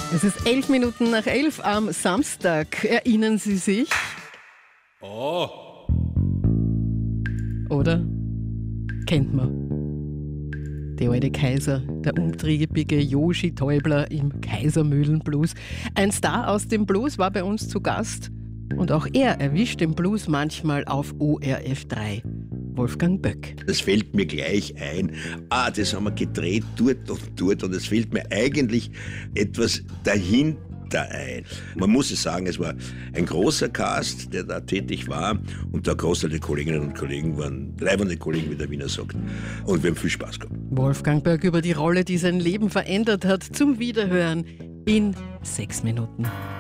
Es ist 11 Minuten nach 11 am Samstag. Erinnern Sie sich? Oh. Oder? Kennt man. Der alte Kaiser, der umtriebige Joshi Täubler im Kaisermühlenblues. Ein Star aus dem Blues war bei uns zu Gast. Und auch er erwischt den Blues manchmal auf ORF 3. Wolfgang Böck. Das fällt mir gleich ein. Das haben wir gedreht, dort und dort. Und es fällt mir eigentlich etwas dahinter ein. Man muss es sagen, es war ein großer Cast, der da tätig war. Und der Großteil der Kolleginnen und Kollegen waren leibende Kollegen, wie der Wiener sagt. Und wir haben viel Spaß gehabt. Wolfgang Böck über die Rolle, die sein Leben verändert hat, zum Wiederhören in 6 Minuten.